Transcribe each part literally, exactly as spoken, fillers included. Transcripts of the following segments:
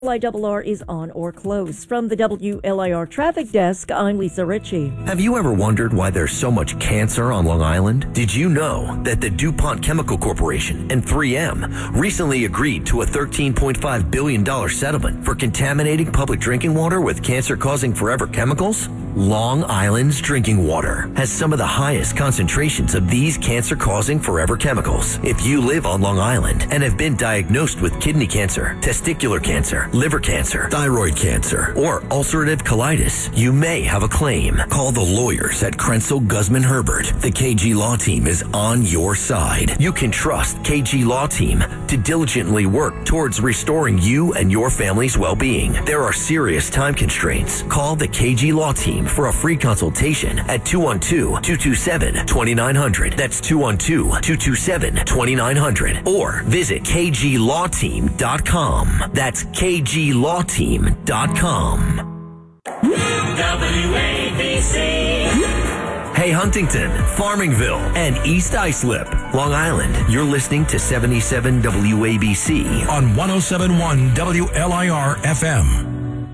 W I R R is on or close. From the W L I R Traffic Desk, I'm Lisa Ritchie. Have you ever wondered why there's so much cancer on Long Island? Did you know that the DuPont Chemical Corporation and three M recently agreed to a thirteen point five billion dollars settlement for contaminating public drinking water with cancer-causing forever chemicals? Long Island's drinking water has some of the highest concentrations of these cancer-causing forever chemicals. If you live on Long Island and have been diagnosed with kidney cancer, testicular cancer, liver cancer, thyroid cancer, or ulcerative colitis, you may have a claim. Call the lawyers at Krenzel Guzman Herbert. The K G Law Team is on your side. You can trust K G Law Team to diligently work towards restoring you and your family's well-being. There are serious time constraints. Call the K G Law Team for a free consultation at two one two, two two seven, two nine zero zero. That's two one two, two two seven, two nine zero zero. Or visit k g law team dot com. That's k g law team dot com. W A B C. Hey, Huntington, Farmingville, and East Islip, Long Island. You're listening to seventy-seven W A B C on one oh seven point one W L I R F M.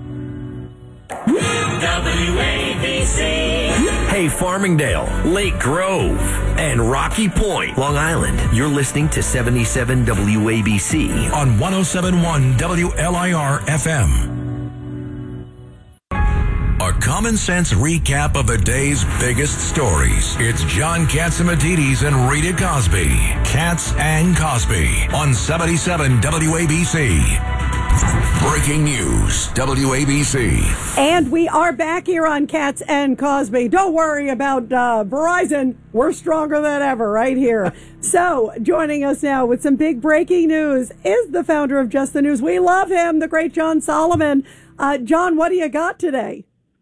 W A B C. Hey, Farmingdale, Lake Grove, and Rocky Point, Long Island. You're listening to seventy-seven W A B C on one oh seven point one W L I R F M. A common sense recap of the day's biggest stories. It's John Catsimatidis and Rita Cosby. Katz and Cosby on seventy-seven W A B C. Breaking news, W A B C. And we are back here on Katz and Cosby. Don't worry about uh, Verizon. We're stronger than ever right here. So, joining us now with some big breaking news is the founder of Just the News. We love him, the great John Solomon. Uh, John, what do you got today?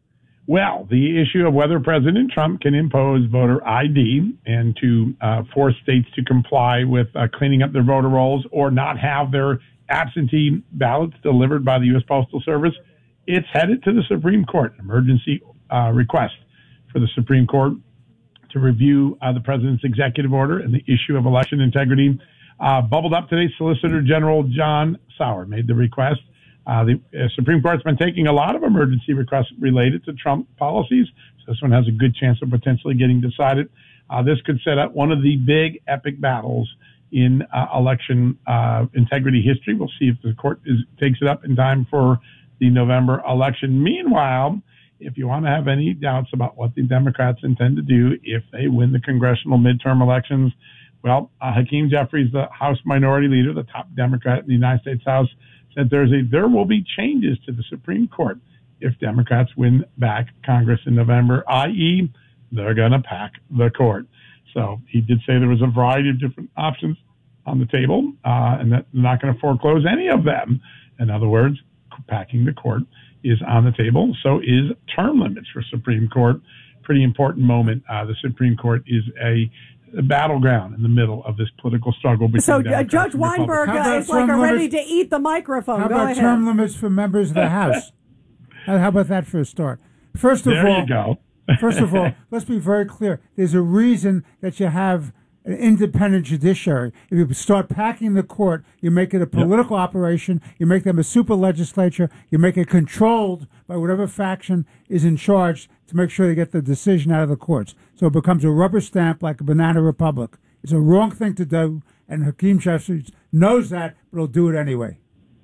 Well, the issue of whether President Trump can impose voter I D and to uh, force states to comply with uh, cleaning up their voter rolls or not have their absentee ballots delivered by the U S Postal Service, it's headed to the Supreme Court. An emergency uh, request for the Supreme Court to review uh, the president's executive order and the issue of election integrity uh, bubbled up today. Solicitor General John Sauer made the request. Uh, the uh, Supreme Court's been taking a lot of emergency requests related to Trump policies, so this one has a good chance of potentially getting decided. Uh, this could set up one of the big epic battles in uh, election uh, integrity history. We'll see if the court is, takes it up in time for the November election. Meanwhile, if you want to have any doubts about what the Democrats intend to do if they win the congressional midterm elections, well, uh, Hakeem Jeffries, the House Minority Leader, the top Democrat in the United States House, said there's a, there will be changes to the Supreme Court if Democrats win back Congress in November, that is, they're going to pack the court. So he did say there was a variety of different options on the table, uh, and that they're not going to foreclose any of them. In other words, packing the court is on the table. So is term limits for Supreme Court. Pretty important moment. Uh, the Supreme Court is a, a battleground in the middle of this political struggle between So uh, Democrats Judge and Republicans. Weinberg uh, is like a ready to eat the microphone. How Go about ahead. term limits for members of the House? How how about that for a start? First of there all, you go. First of all, let's be very clear. There's a reason that you have an independent judiciary. If you start packing the court, you make it a political yep. operation, you make them a super legislature, you make it controlled by whatever faction is in charge to make sure they get the decision out of the courts. So it becomes a rubber stamp like a banana republic. It's a wrong thing to do, and Hakeem Jeffries knows that, but he'll do it anyway.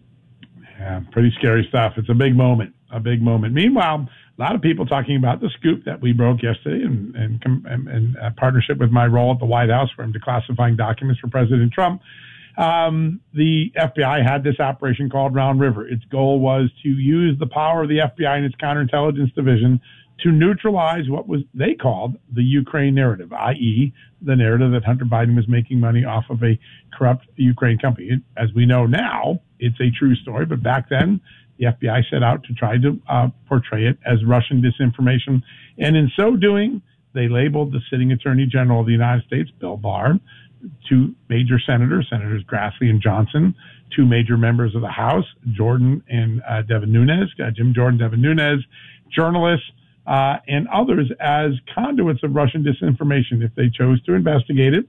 Yeah, pretty scary stuff. It's a big moment, a big moment. Meanwhile, a lot of people talking about the scoop that we broke yesterday in, in, in, in partnership with my role at the White House for him declassifying documents for President Trump. Um, the F B I had this operation called Round River. Its goal was to use the power of the F B I and its counterintelligence division to neutralize what was they called the Ukraine narrative, that is, the narrative that Hunter Biden was making money off of a corrupt Ukraine company. It, as we know now, it's a true story, but back then, the F B I set out to try to uh, portray it as Russian disinformation. And in so doing, they labeled the sitting Attorney General of the United States, Bill Barr, two major senators, Senators Grassley and Johnson, two major members of the House, Jordan and uh, Devin Nunes, uh, Jim Jordan, Devin Nunes, journalists, uh, and others as conduits of Russian disinformation if they chose to investigate it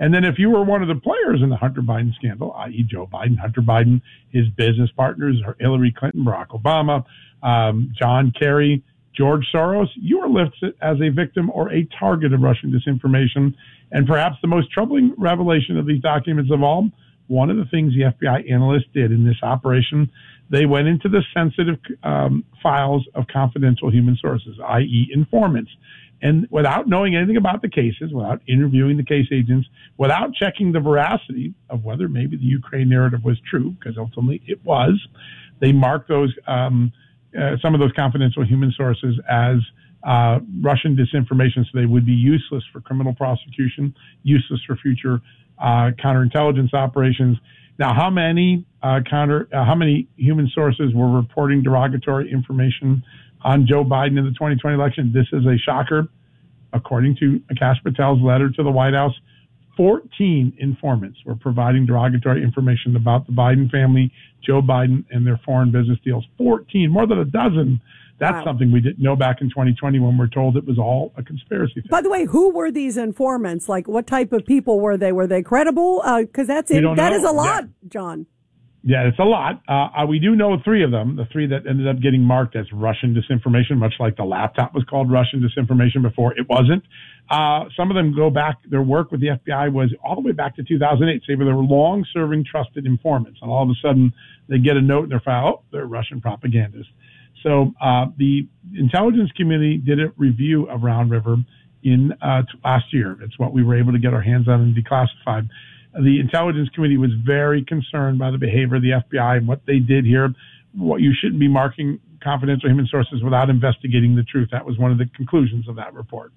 And then if you were one of the players in the Hunter Biden scandal, that is. Joe Biden, Hunter Biden, his business partners, Hillary Clinton, Barack Obama, um, John Kerry, George Soros, you were listed as a victim or a target of Russian disinformation. And perhaps the most troubling revelation of these documents of all, one of the things the F B I analysts did in this operation, they went into the sensitive um, files of confidential human sources, that is informants. And without knowing anything about the cases, without interviewing the case agents, without checking the veracity of whether maybe the Ukraine narrative was true, because ultimately it was, they marked those um, uh, some of those confidential human sources as uh, Russian disinformation, so they would be useless for criminal prosecution, useless for future uh, counterintelligence operations. Now, how many uh, counter, uh, how many human sources were reporting derogatory information on Joe Biden in the twenty twenty election? This is a shocker. According to Akash Patel's letter to the White House, fourteen informants were providing derogatory information about the Biden family, Joe Biden, and their foreign business deals. fourteen, more than a dozen. That's wow. something we didn't know back in twenty twenty when we're told it was all a conspiracy theory. By the way, who were these informants? Like, what type of people were they? Were they credible? Because uh, that's it. That know. is a lot, yeah. John. Yeah, it's a lot. Uh, we do know three of them, the three that ended up getting marked as Russian disinformation, much like the laptop was called Russian disinformation before it wasn't. Uh, some of them go back, their work with the F B I was all the way back to two thousand eight. So they were long-serving trusted informants. And all of a sudden, they get a note in their file, oh, they're Russian propagandists. So uh, the intelligence community did a review of Round River in uh, last year. It's what we were able to get our hands on and declassified. The intelligence committee was very concerned by the behavior of the F B I and what they did here. What you shouldn't be marking confidential human sources without investigating the truth. That was one of the conclusions of that report.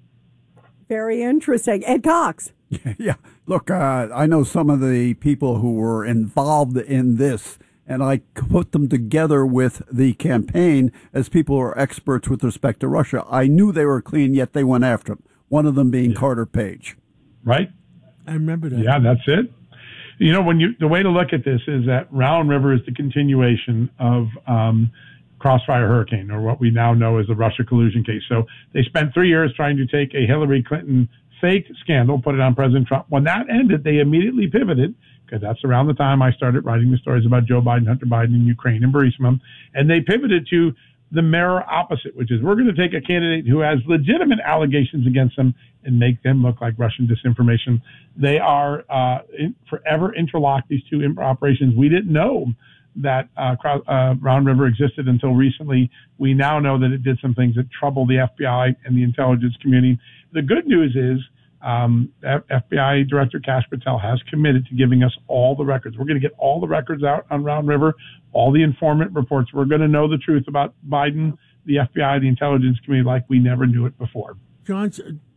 Very interesting. Ed Cox. Yeah. Look, uh, I know some of the people who were involved in this, and I put them together with the campaign as people who are experts with respect to Russia. I knew they were clean, yet they went after them. One of them being yeah. Carter Page. Right. I remember that. Yeah, that's it. You know, when you the way to look at this is that Round River is the continuation of um, Crossfire Hurricane, or what we now know as the Russia collusion case. So they spent three years trying to take a Hillary Clinton fake scandal, put it on President Trump. When that ended, they immediately pivoted, because that's around the time I started writing the stories about Joe Biden, Hunter Biden, and Ukraine and Burisma, and they pivoted to the mirror opposite, which is we're going to take a candidate who has legitimate allegations against them and make them look like Russian disinformation. They are uh, in, forever interlocked, these two operations. We didn't know that uh, uh, Round River existed until recently. We now know that it did some things that trouble the F B I and the intelligence community. The good news is um, F B I Director Kash Patel has committed to giving us all the records. We're going to get all the records out on Round River, all the informant reports. We're going to know the truth about Biden, the F B I, the intelligence community, like we never knew it before. John,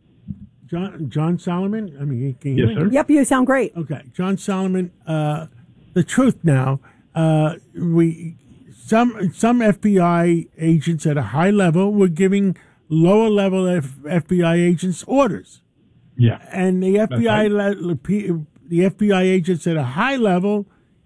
John, John Solomon. I mean, can you yes, hear me? sir. Yep, you sound great. Okay, John Solomon. Uh, the truth now. Uh, we some some F B I agents at a high level were giving lower level F, FBI agents orders. Yeah, and the F B I right. the F B I agents at a high level,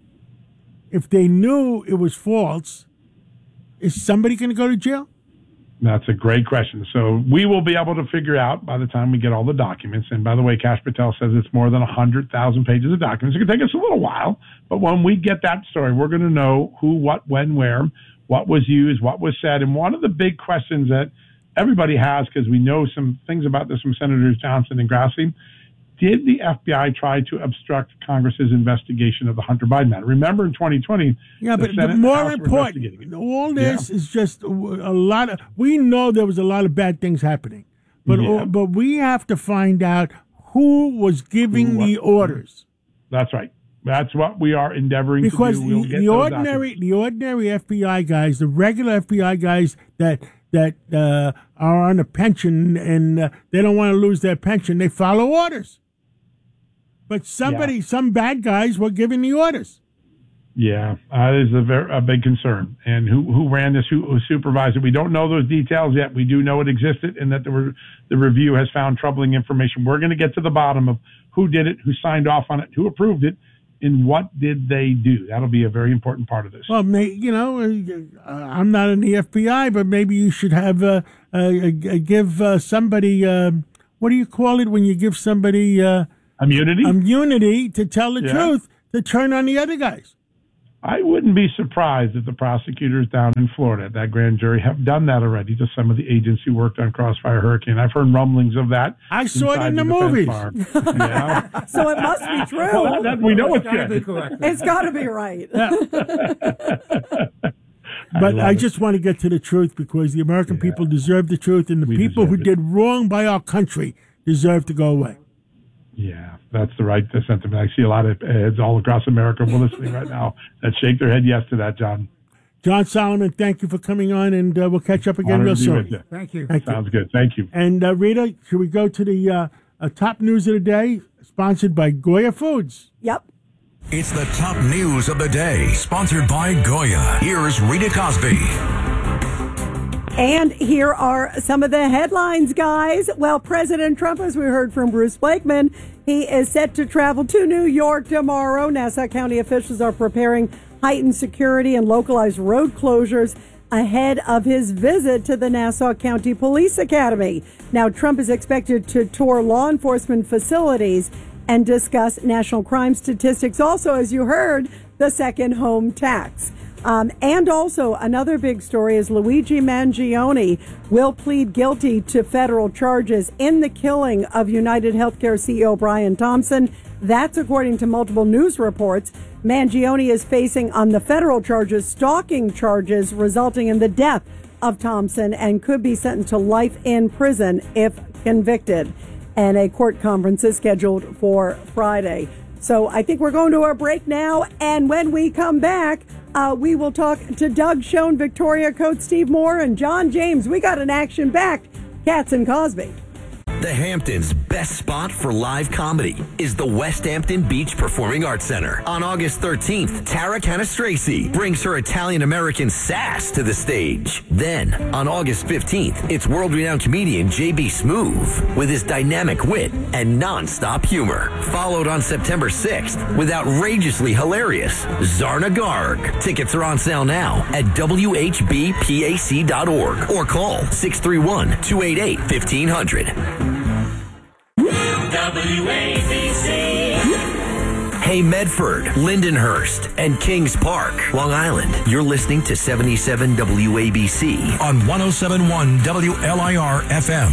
if they knew it was false, is somebody going to go to jail? That's a great question. So we will be able to figure out by the time we get all the documents. And by the way, Kash Patel says it's more than one hundred thousand pages of documents. It could take us a little while, but when we get that story, we're going to know who, what, when, where, what was used, what was said. And one of the big questions that everybody has, because we know some things about this from Senators Johnson and Grassley, did the F B I try to obstruct Congress's investigation of the Hunter Biden matter? Remember in twenty twenty, yeah, but the the more important, all this yeah. is just a lot of. We know there was a lot of bad things happening, but yeah. but we have to find out who was giving what, the orders. That's right. That's what we are endeavoring because to do. We'll the, get the those ordinary, documents. the ordinary F B I guys, the regular F B I guys that. that uh, are on a pension and uh, they don't want to lose their pension, they follow orders. But somebody, yeah. some bad guys were giving the orders. Yeah, that is a, very, a big concern. And who who ran this, who, who supervised it? We don't know those details yet. We do know it existed and that the, re, the review has found troubling information. We're going to get to the bottom of who did it, who signed off on it, who approved it, and what did they do. That'll be a very important part of this. Well, may, you know, uh, I'm not in the F B I, but maybe you should have uh, uh, uh, give uh, somebody, uh, what do you call it when you give somebody... Uh, a Immunity? immunity to tell the Yeah. truth, to turn on the other guys. I wouldn't be surprised if the prosecutors down in Florida, that grand jury, have done that already to some of the agents who worked on Crossfire Hurricane. I've heard rumblings of that. I saw it inside in the defense movies. bar. Yeah. So it must be true. Well, that, that, we know it's Gotta be good. correct. It's got to be right. But love I it. just want to get to the truth because the American people deserve the truth, and the We people who deserve it. did wrong by our country deserve to go away. Yeah, that's the right sentiment. I see a lot of heads all across America listening right now that shake their head yes to that, John. John Solomon, thank you for coming on, and uh, we'll catch up again Honored real to be with soon. you. Thank you. Thank you. Sounds good. Thank you. And uh, Rita, should we go to the uh, uh, top news of the day, sponsored by Goya Foods? Yep. It's the top news of the day, sponsored by Goya. Here's Rita Cosby. And here are some of the headlines, guys. Well, President Trump, as we heard from Bruce Blakeman, he is set to travel to New York tomorrow. Nassau County officials are preparing heightened security and localized road closures ahead of his visit to the Nassau County Police Academy. Now, Trump is expected to tour law enforcement facilities and discuss national crime statistics. Also, as you heard, the second home tax. Um, and also, another big story is Luigi Mangione will plead guilty to federal charges in the killing of United Healthcare C E O Brian Thompson. That's according to multiple news reports. Mangione is facing on the federal charges, stalking charges resulting in the death of Thompson, and could be sentenced to life in prison if convicted. And a court conference is scheduled for Friday. So I think we're going to our break now. And when we come back, uh, we will talk to Doug Schoen, Victoria Coates, Steve Moore, and John James. We got an action-packed Katz and Cosby. The Hamptons' best spot for live comedy is the West Hampton Beach Performing Arts Center. On August thirteenth, Tara Canastracey brings her Italian-American sass to the stage. Then, on August fifteenth, it's world-renowned comedian J B Smoove with his dynamic wit and non-stop humor. Followed on September sixth with outrageously hilarious Zarna Garg. Tickets are on sale now at W H B P A C dot org or call six three one, two eight eight, fifteen hundred. W A B C. Hey Medford, Lindenhurst, and Kings Park, Long Island. You're listening to seventy-seven W A B C. On one oh seven point one W L I R F M.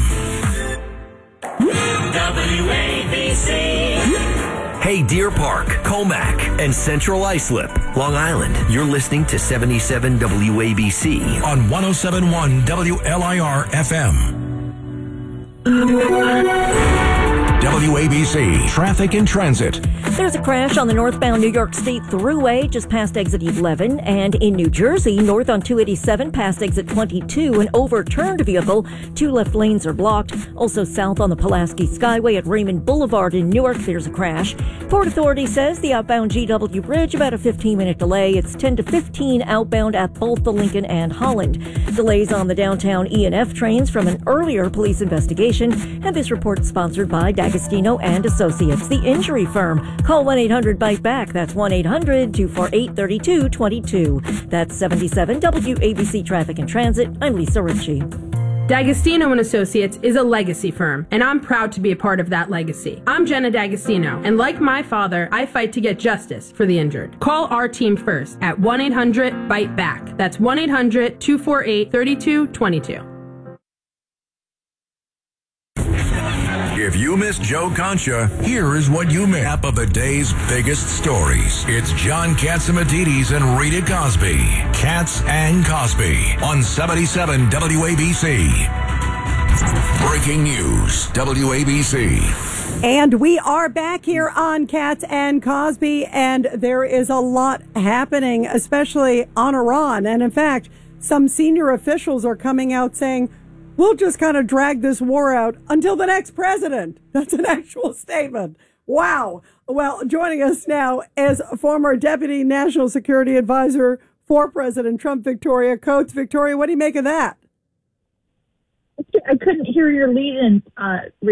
W A B C. Hey Deer Park, Comac, and Central Islip, Long Island. You're listening to seventy-seven W A B C. On one oh seven point one W L I R F M. W A B C Traffic and Transit. There's a crash on the northbound New York State Thruway just past exit eleven, and in New Jersey, north on two eighty-seven past exit twenty-two, an overturned vehicle. Two left lanes are blocked. Also south on the Pulaski Skyway at Raymond Boulevard in Newark, there's a crash. Port Authority says the outbound G W Bridge, about a fifteen minute delay. It's ten to fifteen outbound at both the Lincoln and Holland. Delays on the downtown E and F trains from an earlier police investigation, and this report is sponsored by D'Agostino and Associates, the injury firm. Call one eight hundred bite back. That's one eight hundred, two four eight, three two two two. That's seventy-seven W A B C Traffic and Transit. I'm Lisa Ritchie. D'Agostino and Associates is a legacy firm, and I'm proud to be a part of that legacy. I'm Jenna D'Agostino, and like my father, I fight to get justice for the injured. Call our team first at one eight hundred bite back. That's one eight hundred, two four eight, three two two two. If you missed Joe Concha, here is what you missed. Up of the day's biggest stories. It's John Catsimatidis and Rita Cosby. Katz and Cosby on seventy-seven W A B C. Breaking news, W A B C. And we are back here on Katz and Cosby, and there is a lot happening, especially on Iran. And in fact, some senior officials are coming out saying, we'll just kind of drag this war out until the next president. That's an actual statement. Wow. Well, joining us now is former Deputy National Security Advisor for President Trump, Victoria Coates. Victoria, what do you make of that? I couldn't hear your lead-in, uh, Rita.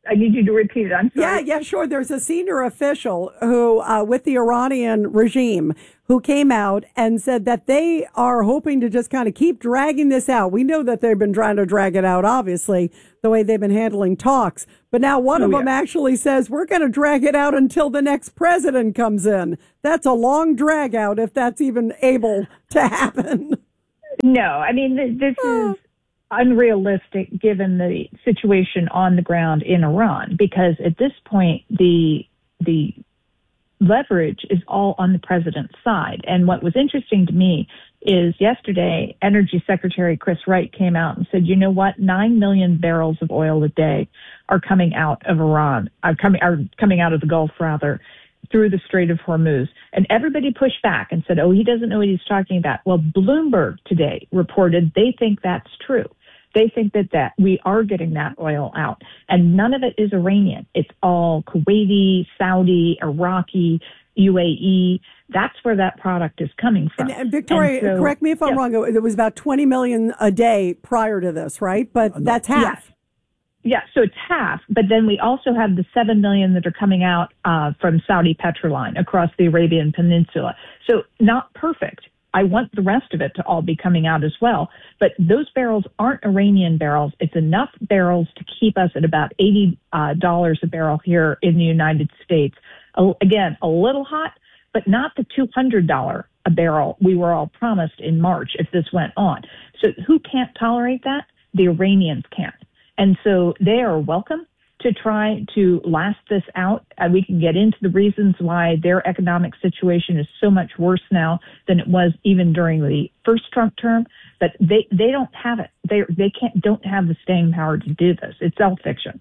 I need you to repeat it. I'm Yeah, sorry. yeah, sure. There's a senior official who, uh, with the Iranian regime, who came out and said that they are hoping to just kind of keep dragging this out. We know that they've been trying to drag it out, obviously, the way they've been handling talks. But now one Oh, of them yeah. actually says, we're going to drag it out until the next president comes in. That's a long drag out if that's even able to happen. No, I mean, th- this is unrealistic given the situation on the ground in Iran, because at this point, the the leverage is all on the president's side. And what was interesting to me is yesterday, Energy Secretary Chris Wright came out and said, you know what, nine million barrels of oil a day are coming out of Iran, are coming, are coming out of the Gulf, rather, through the Strait of Hormuz. And everybody pushed back and said, oh, he doesn't know what he's talking about. Well, Bloomberg today reported they think that's true. They think that, that we are getting that oil out. And none of it is Iranian. It's all Kuwaiti, Saudi, Iraqi, U A E. That's where that product is coming from. And, and Victoria, And so- correct me if I'm yeah. wrong, it was about twenty million a day prior to this, right? But that's half. Yes. Yeah, so it's half, but then we also have the seven million that are coming out uh, from Saudi Petroline across the Arabian Peninsula. So not perfect. I want the rest of it to all be coming out as well. But those barrels aren't Iranian barrels. It's enough barrels to keep us at about eighty dollars a barrel here in the United States. Uh, again, a little hot, but not the two hundred dollars a barrel we were all promised in March if this went on. So who can't tolerate that? The Iranians can't. And so they are welcome to try to last this out. Uh, we can get into the reasons why their economic situation is so much worse now than it was even during the first Trump term. But they, they don't have it. They they can't don't have the staying power to do this. It's all fiction.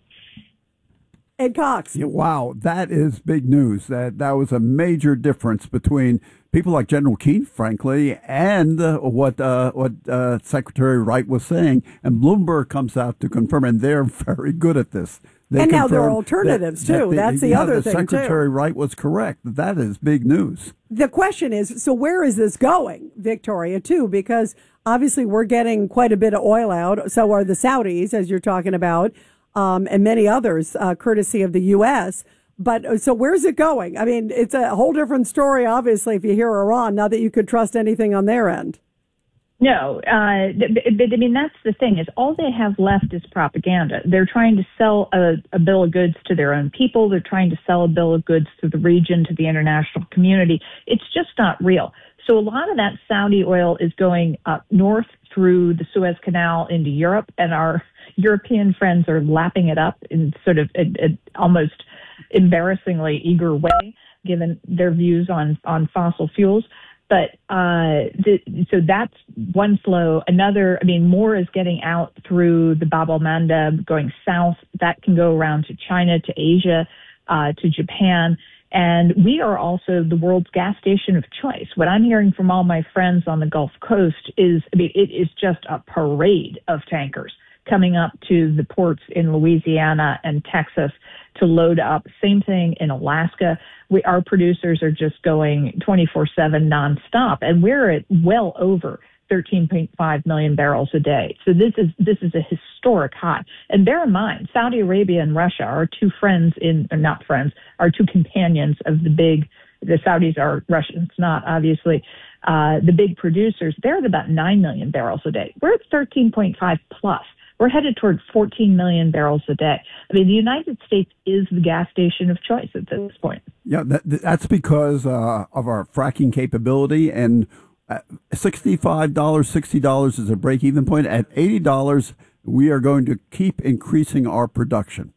Ed Cox. Yeah, wow, that is big news. That that was a major difference between people like General Keane, frankly, and uh, what uh, what uh, Secretary Wright was saying. And Bloomberg comes out to confirm, and they're very good at this. They And now there are confirm alternatives, that- that too. the- That's the yeah, other the thing, too. Secretary Wright was correct. That is big news. The question is, so where is this going, Victoria, too? Because obviously we're getting quite a bit of oil out. So are the Saudis, as you're talking about, um, and many others, uh, courtesy of the U S. But uh, so where's it going? I mean, it's a whole different story, obviously, if you hear Iran, not that you could trust anything on their end. No, uh, but, but I mean, that's the thing is all they have left is propaganda. They're trying to sell a, a bill of goods to their own people. They're trying to sell a bill of goods to the region, to the international community. It's just not real. So a lot of that Saudi oil is going up north through the Suez Canal into Europe, and our European friends are lapping it up in sort of a, a almost embarrassingly eager way, given their views on, on fossil fuels. But uh, the, so that's one flow. Another, I mean, more is getting out through the Bab el-Mandeb, going south. That can go around to China, to Asia, uh, to Japan. And we are also the world's gas station of choice. What I'm hearing from all my friends on the Gulf Coast is, I mean, it is just a parade of tankers coming up to the ports in Louisiana and Texas to load up. Same thing in Alaska. We, our producers are just going twenty-four seven nonstop, and we're at well over thirteen point five million barrels a day. So this is this is a historic high. And bear in mind, Saudi Arabia and Russia are two friends in, or not friends, are two companions of the big. The Saudis are Russians, not obviously uh, the big producers. They're at about nine million barrels a day. We're at thirteen point five plus. We're headed toward fourteen million barrels a day. I mean, the United States is the gas station of choice at this point. Yeah, that, that's because uh, of our fracking capability. And uh, sixty-five dollars, sixty dollars is a break-even point. At eighty dollars, we are going to keep increasing our production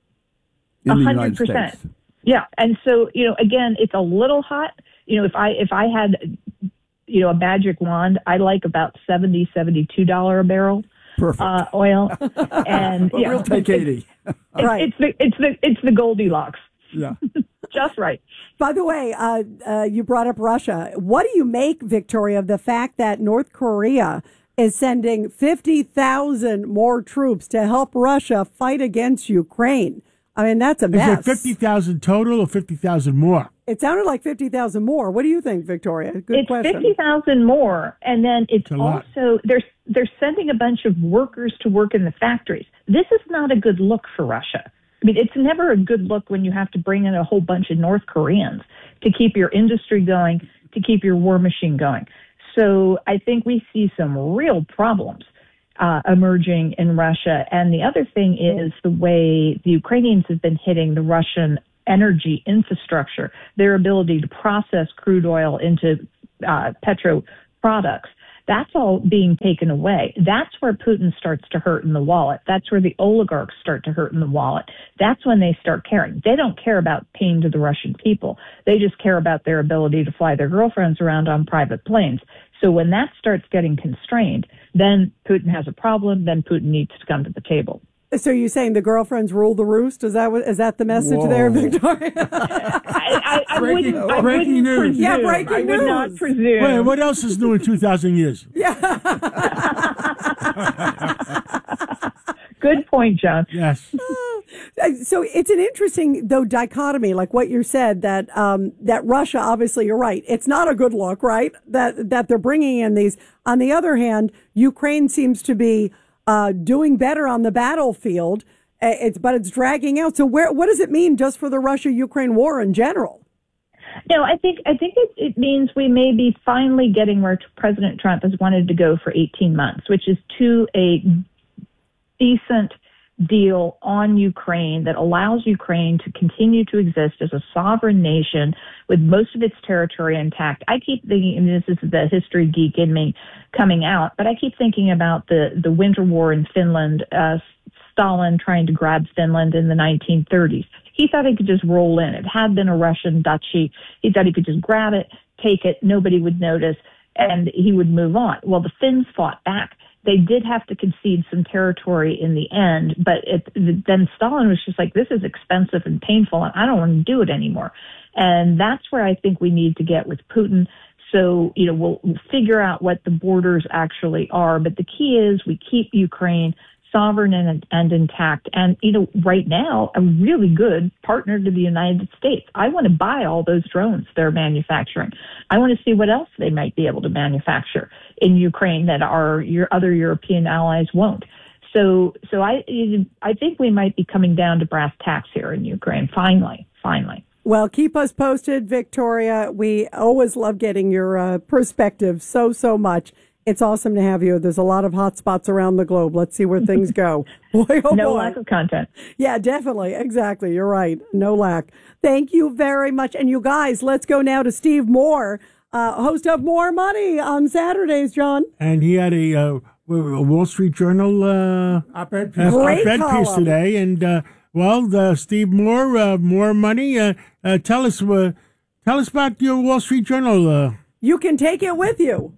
in the United States. Yeah, and so you know, again, it's a little hot. You know, if I if I had, you know, a magic wand, I like about seventy, seventy-two dollars a barrel. Perfect. Uh, oil, and well, yeah, we'll take eighty. It's, right. It's the it's the it's the Goldilocks. Yeah. Just right. By the way, uh, uh, you brought up Russia. What do you make, Victoria, of the fact that North Korea is sending fifty thousand more troops to help Russia fight against Ukraine? I mean, that's a mess. Is it fifty thousand total or fifty thousand more? It sounded like fifty thousand more. What do you think, Victoria? Good it's question. fifty thousand more, and then it's also they're they're sending a bunch of workers to work in the factories. This is not a good look for Russia. I mean, it's never a good look when you have to bring in a whole bunch of North Koreans to keep your industry going, to keep your war machine going. So I think we see some real problems uh, emerging in Russia. And the other thing is the way the Ukrainians have been hitting the Russian energy infrastructure, their ability to process crude oil into uh, petro products. That's all being taken away. That's where Putin starts to hurt in the wallet. That's where the oligarchs start to hurt in the wallet. That's when they start caring. They don't care about pain to the Russian people. They just care about their ability to fly their girlfriends around on private planes. So when that starts getting constrained, then Putin has a problem. Then Putin needs to come to the table. So you're saying the girlfriends rule the roost? Is that what, is that the message Whoa. there, Victoria? I, I, I Breaking- wouldn't, I breaking wouldn't news. presume. Yeah, breaking I would news. not presume. Wait, what else is new in two thousand years? Good point, John. Yes. So it's an interesting, though, dichotomy, like what you said, that um, that Russia, obviously, you're right. It's not a good look, right, that that they're bringing in these. On the other hand, Ukraine seems to be uh, doing better on the battlefield, uh, it's but it's dragging out. So where what does it mean just for the Russia-Ukraine war in general? No, I think I think it, it means we may be finally getting where President Trump has wanted to go for eighteen months, which is to a decent deal on Ukraine that allows Ukraine to continue to exist as a sovereign nation with most of its territory intact. I keep thinking, and this is the history geek in me coming out, but I keep thinking about the, the Winter War in Finland, uh, Stalin trying to grab Finland in the nineteen thirties. He thought he could just roll in. It had been a Russian duchy. He thought he could just grab it, take it, nobody would notice, and he would move on. Well, the Finns fought back. They did have to concede some territory in the end, but it, then Stalin was just like, this is expensive and painful, and I don't want to do it anymore. And that's where I think we need to get with Putin. So, you know, we'll, we'll figure out what the borders actually are. But the key is we keep Ukraine sovereign and, and intact. And, you know, right now, a really good partner to the United States. I want to buy all those drones they're manufacturing. I want to see what else they might be able to manufacture in Ukraine that our your other European allies won't. So, so I, I think we might be coming down to brass tacks here in Ukraine. Finally, finally. Well, keep us posted, Victoria. We always love getting your uh, perspective so, so much. It's awesome to have you. There's a lot of hot spots around the globe. Let's see where things go. Boy, oh no boy. lack of content. Yeah, definitely. Exactly. You're right. No lack. Thank you very much. And you guys, let's go now to Steve Moore, uh, host of More Money on Saturdays, John. And he had a, uh, a Wall Street Journal uh, op-ed piece, Great op-ed piece column. today. And, uh, well, uh, Steve Moore, uh, More Money, uh, uh, tell us uh, tell us about your Wall Street Journal. Uh, You can take it with you.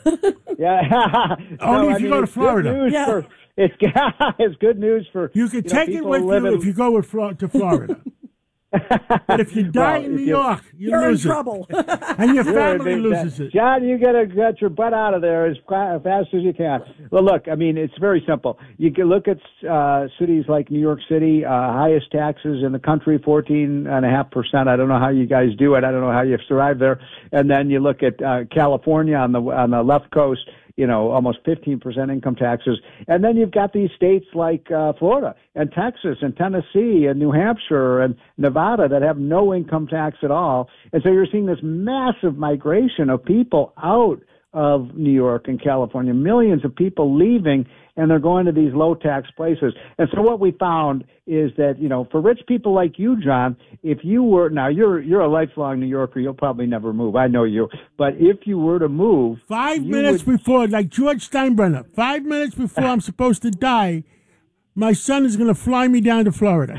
Yeah. Only No, if you I mean, go to it's good Florida. news Yeah. for- it's it's good news for You can know, take it people with living- you if you go with Flo- to Florida. But if you die Well, in if New you- York, you You're in lose it. trouble. And your You're family a big- loses it. John, you gotta get your butt out of there as fa- fast as you can. Well, look, I mean, it's very simple. You can look at uh, cities like New York City, uh, highest taxes in the country, fourteen and a half percent. I don't know how you guys do it. I don't know how you survive there. And then you look at uh, California on the on the left coast. You know, almost fifteen percent income taxes. And then you've got these states like uh, Florida and Texas and Tennessee and New Hampshire and Nevada that have no income tax at all. And so you're seeing this massive migration of people out of New York and California, millions of people leaving, and they're going to these low tax places. And so what we found is that, you know, for rich people like you, John, if you were, now you're you're a lifelong New Yorker, you'll probably never move. I know you. But if you were to move, Five you minutes would- before, like George Steinbrenner, five minutes before I'm supposed to die, my son is going to fly me down to Florida.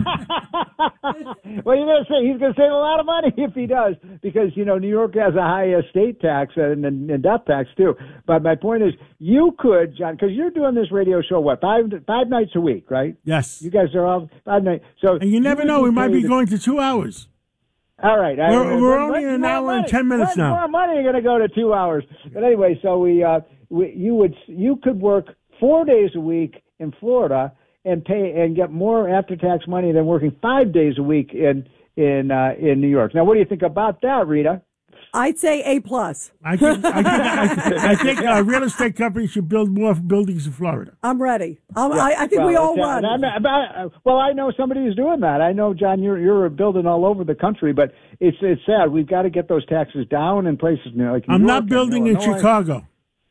Well, you're going to say he's going to save a lot of money if he does, because you know New York has a high estate tax and, and, and death tax too. But my point is, you could, John, because you're doing this radio show what five five nights a week, right? Yes. You guys are all five nights. So And you never would know, we might be paid- going to two hours. All right, I- We're- we're when- only when an more hour and money- ten minutes when now. More money, you're going to go to two hours. But anyway, so we, uh, we, you would, you could work four days a week in Florida and pay and get more after-tax money than working five days a week in in uh, in New York. Now, what do you think about that, Rita? I'd say A plus. I think I think, I, I think uh, real estate companies should build more buildings in Florida. I'm ready. I'm, Yeah. I, I think well, we all it's, uh, run. and I'm- I- well, I know somebody who's doing that. I know, John, you're you're building all over the country, but it's it's sad. We've got to get those taxes down in places you know, like New I'm York not and building in Illinois. Chicago.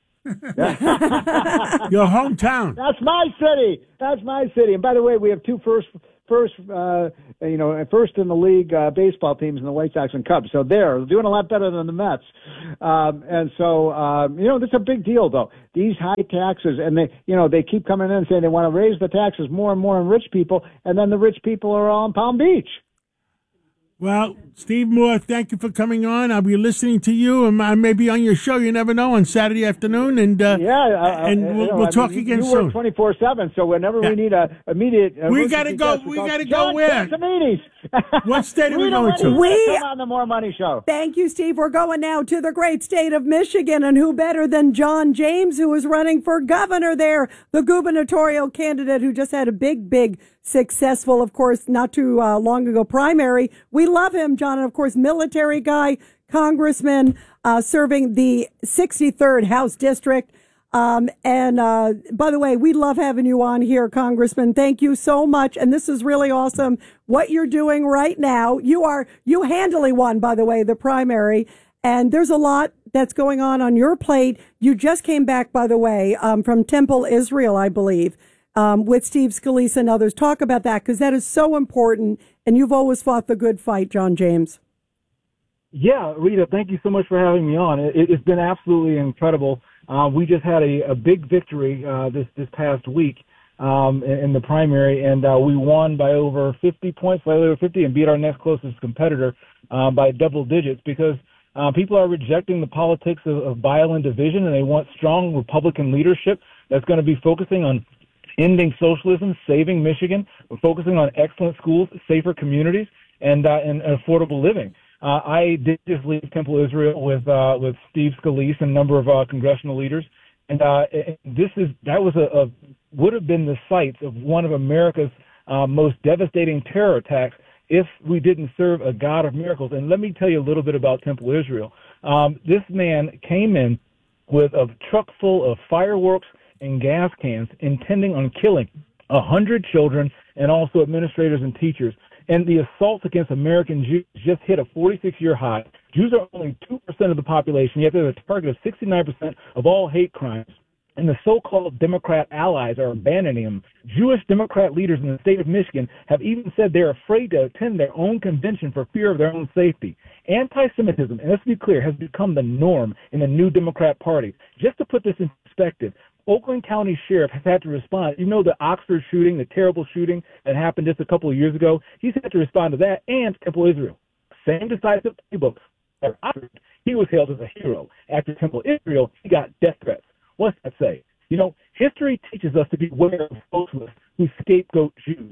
Your hometown. That's my city. That's my city. And by the way, we have two first, first, uh, you know, first in the league uh, baseball teams in the White Sox and Cubs. So they're doing a lot better than the Mets. Um, and so, um, you know, that's a big deal, though. These high taxes, and they, you know, they keep coming in and saying they want to raise the taxes more and more on rich people, and then the rich people are all in Palm Beach. Well, Steve Moore, thank you for coming on. I'll be listening to you, and I may be on your show. You never know, on Saturday afternoon, and uh, Yeah, uh, and uh, we'll, you know, we'll I talk mean, again you soon. work twenty-four seven, so whenever Yeah. we need a immediate, We gotta go- we gotta go where? What state are we Rita going Ready, to? We- come on the More Money Show. Thank you, Steve. We're going now to the great state of Michigan, and who better than John James, who is running for governor there, the gubernatorial candidate who just had a big, big, successful, of course, not too uh, long ago primary. We love him, John, and of course, military guy, congressman, uh, serving the sixty-third House District. Um, and, uh, by the way, we love having you on here, Congressman. Thank you so much. And this is really awesome what you're doing right now. You are, you handily won, by the way, the primary. And there's a lot that's going on on your plate. You just came back, by the way, um, from Temple, Israel, I believe, um, with Steve Scalise and others. Talk about that, because that is so important. And you've always fought the good fight, John James. Yeah, Rita, thank you so much for having me on. It, it's been absolutely incredible. Uh, we just had a, a big victory uh, this this past week um, in, in the primary, and uh, we won by over fifty points, by over fifty, and beat our next closest competitor uh, by double digits because uh, people are rejecting the politics of, of bile and division, and they want strong Republican leadership that's going to be focusing on ending socialism, saving Michigan, focusing on excellent schools, safer communities, and uh, and affordable living. Uh, I did just leave Temple, Israel, with uh, with Steve Scalise and a number of uh, congressional leaders, and uh, this is that was a, a would have been the site of one of America's uh, most devastating terror attacks if we didn't serve a God of miracles. And let me tell you a little bit about Temple, Israel. Um, this man came in with a truck full of fireworks and gas cans, intending on killing a hundred children and also administrators and teachers. And the assaults against American Jews just hit a forty-six year high. Jews are only two percent of the population, yet they're the target of sixty-nine percent of all hate crimes. And the so-called Democrat allies are abandoning them. Jewish Democrat leaders in the state of Michigan have even said they're afraid to attend their own convention for fear of their own safety. Anti-Semitism, and let's be clear, has become the norm in the new Democrat Party. Just to put this in perspective, Oakland County Sheriff has had to respond. You know the Oxford shooting, the terrible shooting that happened just a couple of years ago? He's had to respond to that, and Temple, Israel. Same decisive playbook. At Oxford, he was hailed as a hero. After Temple, Israel, he got death threats. What's that say? You know, history teaches us to be aware of socialists who scapegoat Jews.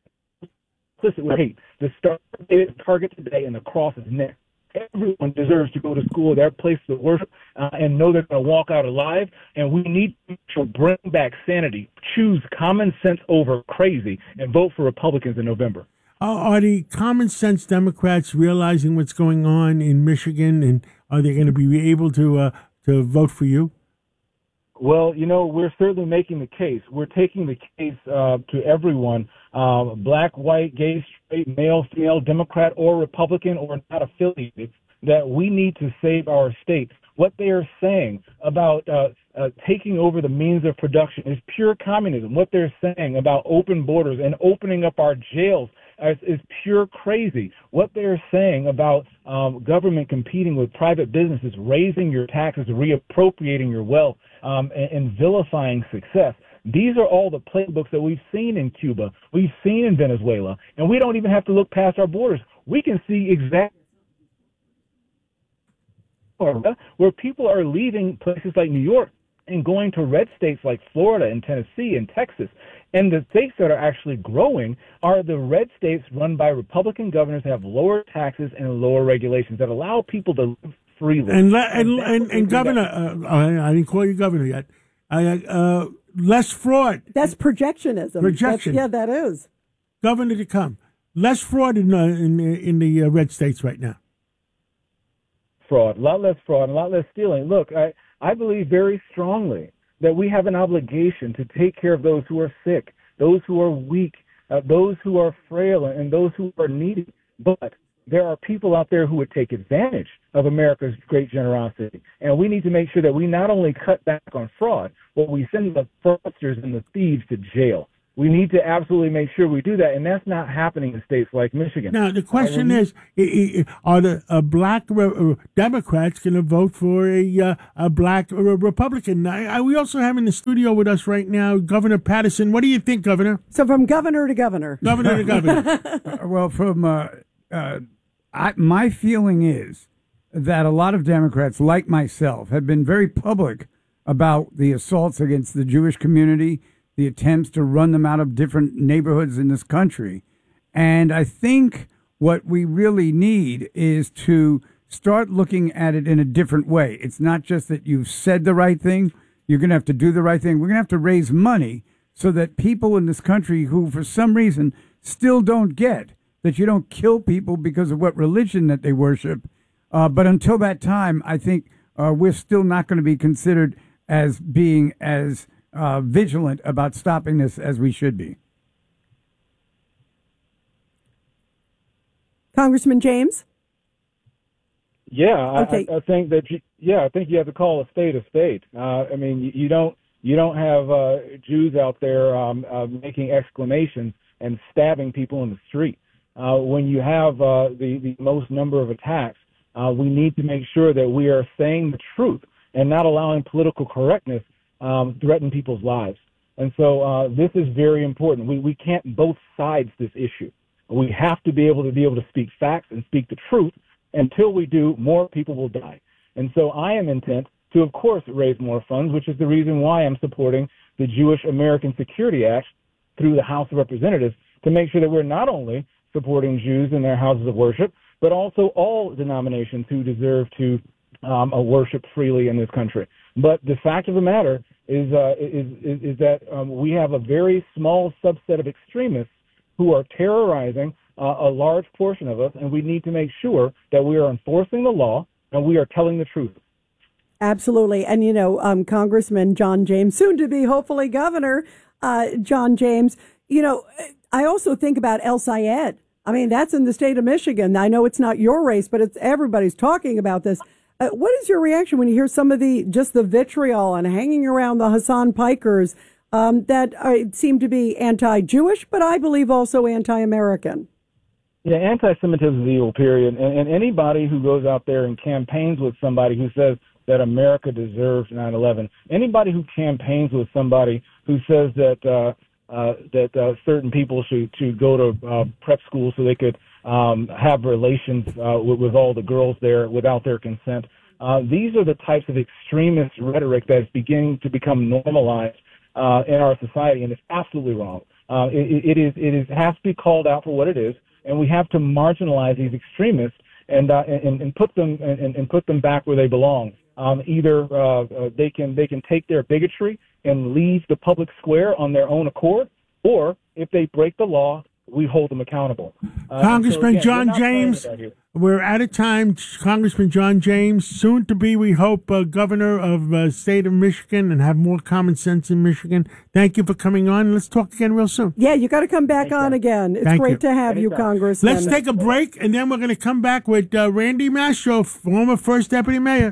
Implicit with hate. The star is target today, and the cross is next. Everyone deserves to go to school, their place to worship, uh, and know they're going to walk out alive. And we need to bring back sanity, choose common sense over crazy, and vote for Republicans in November. Are, are the common sense Democrats realizing what's going on in Michigan, and are they going to be able to uh, to vote for you? Well, you know, we're certainly making the case. We're taking the case uh, to everyone, uh, black, white, gay, straight, male, female, Democrat, or Republican, or not affiliated, that we need to save our state. What they are saying about uh, uh, taking over the means of production is pure communism. What they're saying about open borders and opening up our jails is, is pure crazy. What they're saying about um, government competing with private businesses, raising your taxes, reappropriating your wealth, um, and, and vilifying success. These are all the playbooks that we've seen in Cuba, we've seen in Venezuela, and we don't even have to look past our borders. We can see exactly where people are leaving places like New York and going to red states like Florida and Tennessee and Texas. And the states that are actually growing are the red states run by Republican governors that have lower taxes and lower regulations that allow people to live freely. And le- and, and, and Governor, uh, I, I didn't call you Governor yet. I, uh, less fraud. That's projectionism. Projection. That's, yeah, that is. Governor to come. Less fraud in uh, in, in the uh, red states right now. fraud, a lot less fraud, and a lot less stealing. Look, I, I believe very strongly that we have an obligation to take care of those who are sick, those who are weak, uh, those who are frail, and those who are needy. But there are people out there who would take advantage of America's great generosity. And we need to make sure that we not only cut back on fraud, but we send the fraudsters and the thieves to jail. We need to absolutely make sure we do that, and that's not happening in states like Michigan. Now, the question uh, is, are the uh, black re- Democrats going to vote for a, uh, a black uh, Republican? I, I, we also have in the studio with us right now Governor Paterson. What do you think, Governor? So from governor to governor. Governor to governor. uh, well, from uh, uh, I, my feeling is that a lot of Democrats, like myself, have been very public about the assaults against the Jewish community, the attempts to run them out of different neighborhoods in this country. And I think what we really need is to start looking at it in a different way. It's not just that you've said the right thing, you're going to have to do the right thing. We're going to have to raise money so that people in this country who, for some reason, still don't get that you don't kill people because of what religion that they worship. Uh, but until that time, I think uh, we're still not going to be considered as being as Uh, vigilant about stopping this as we should be. Congressman James? Yeah, okay. I, I think that you, yeah, I think you have to call a state a state. Uh, I mean, you, you don't you don't have uh, Jews out there um, uh, making exclamations and stabbing people in the street. Uh, when you have uh, the the most number of attacks, uh, we need to make sure that we are saying the truth and not allowing political correctness Um, threaten people's lives. And so uh, this is very important. We we can't both sides this issue. We have to be able to be able to speak facts and speak the truth. Until we do, more people will die. And so I am intent to, of course, raise more funds, which is the reason why I'm supporting the Jewish American Security Act through the House of Representatives, to make sure that we're not only supporting Jews in their houses of worship, but also all denominations who deserve to um, worship freely in this country. But the fact of the matter is uh, is, is, is that um, we have a very small subset of extremists who are terrorizing uh, a large portion of us, and we need to make sure that we are enforcing the law and we are telling the truth. Absolutely. And, you know, um, Congressman John James, soon to be hopefully Governor uh, John James, you know, I also think about El Sayed. I mean, that's in the state of Michigan. I know it's not your race, but it's everybody's talking about this. Uh, what is your reaction when you hear some of the just the vitriol and hanging around the Hassan Pikers um, that uh, seem to be anti-Jewish, but I believe also anti-American? Yeah, anti-Semitism is evil, period. And, and anybody who goes out there and campaigns with somebody who says that America deserves nine eleven, anybody who campaigns with somebody who says that uh, uh, that uh, certain people should, should go to uh, prep school so they could Um, have relations uh, with, with all the girls there without their consent. Uh, these are the types of extremist rhetoric that is beginning to become normalized uh, in our society, and it's absolutely wrong. Uh, it, it is it is has to be called out for what it is, and we have to marginalize these extremists and uh, and, and put them and, and put them back where they belong. Um, either uh, uh, they can they can take their bigotry and leave the public square on their own accord, or if they break the law, we hold them accountable. Uh, Congressman so again, John James, we're out of time. Congressman John James, soon to be, we hope, uh, governor of uh, state of Michigan and have more common sense in Michigan. Thank you for coming on. Let's talk again real soon. Yeah, you got to come back Thank on you. again. It's Thank great you. to have Anytime. you, Congressman. Let's take a break, and then we're going to come back with uh, Randy Mastro, former first deputy mayor.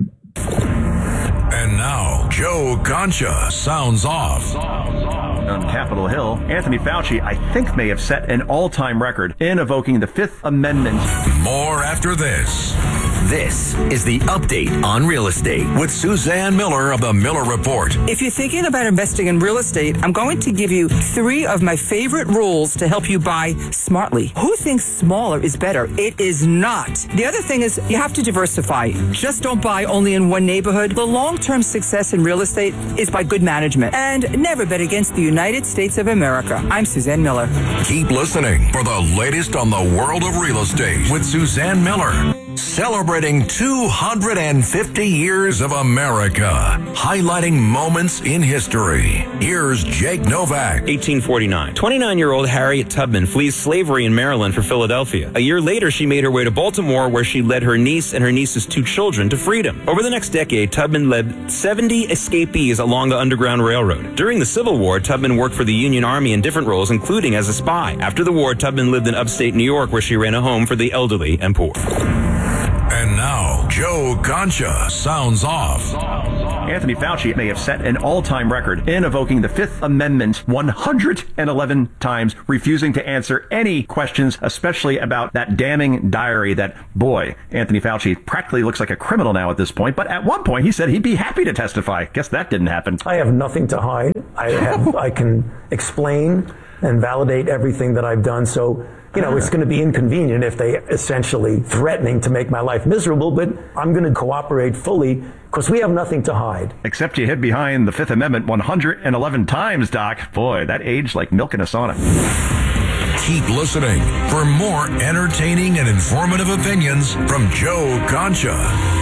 And now, Joe Concha sounds off. On Capitol Hill, Anthony Fauci, I think, may have set an all-time record in evoking the Fifth Amendment. More after this. This is the update on real estate with Suzanne Miller of the Miller Report. If you're thinking about investing in real estate, I'm going to give you three of my favorite rules to help you buy smartly. Who thinks smaller is better? It is not. The other thing is you have to diversify. Just don't buy only in one neighborhood. The long-term success in real estate is by good management. And never bet against the United States of America. I'm Suzanne Miller. Keep listening for the latest on the world of real estate with Suzanne Miller. Celebrating two hundred fifty years of America, highlighting moments in history. Here's Jake Novak. eighteen forty-nine. twenty-nine-year-old Harriet Tubman flees slavery in Maryland for Philadelphia. A year later, she made her way to Baltimore, where she led her niece and her niece's two children to freedom. Over the next decade, Tubman led seventy escapees along the Underground Railroad. During the Civil War, Tubman worked for the Union Army in different roles, including as a spy. After the war, Tubman lived in upstate New York, where she ran a home for the elderly and poor. And now, Joe Concha sounds off. Anthony Fauci may have set an all-time record in invoking the Fifth Amendment one hundred eleven times, refusing to answer any questions, especially about that damning diary that, boy, Anthony Fauci practically looks like a criminal now at this point. But at one point, he said he'd be happy to testify. Guess that didn't happen. I have nothing to hide. I have, I can explain and validate everything that I've done. So, you know, it's going to be inconvenient if they essentially threatening to make my life miserable, but I'm going to cooperate fully because we have nothing to hide. Except you hid behind the Fifth Amendment one hundred eleven times, Doc. Boy, that aged like milk in a sauna. Keep listening for more entertaining and informative opinions from Joe Concha.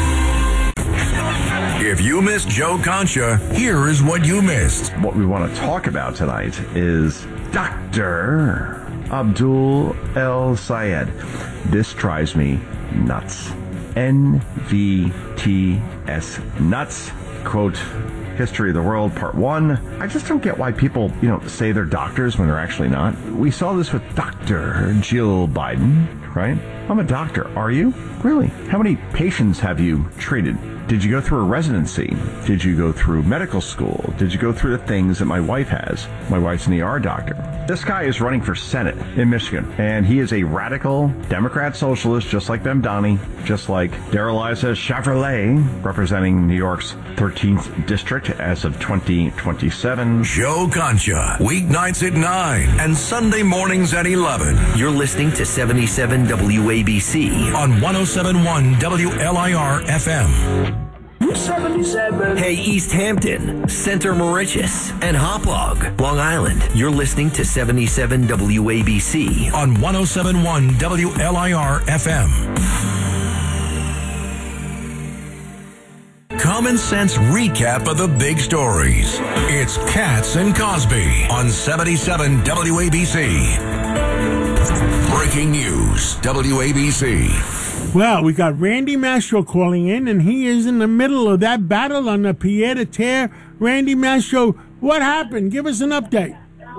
If you missed Joe Concha, here is what you missed. What we want to talk about tonight is Doctor Abdul El Sayed. This drives me nuts. N V T S nuts. Quote, History of the World, Part one. I just don't get why people, you know, say they're doctors when they're actually not. We saw this with Doctor Jill Biden, right? I'm a doctor. Are you? Really? How many patients have you treated? Did you go through a residency? Did you go through medical school? Did you go through the things that my wife has? My wife's an E R doctor. This guy is running for Senate in Michigan, and he is a radical Democrat socialist, just like Bemdani, just like Darrell-Issa Chevrolet, representing New York's thirteenth district as of twenty twenty-seven. Joe Concha, weeknights at nine and Sunday mornings at eleven. You're listening to seventy-seven W A B C on one oh seven point one W L I R F M. seventy-seven. Hey, East Hampton, Center Mauritius, and Hauppauge, Long Island. You're listening to seventy-seven W A B C on one oh seven point one W L I R F M. Common sense recap of the big stories. It's Katz and Cosby on seventy-seven W A B C. Breaking news, W A B C. Well, we got Randy Mastro calling in, and he is in the middle of that battle on the pied-à-terre. Randy Mastro, what happened? Give us an update.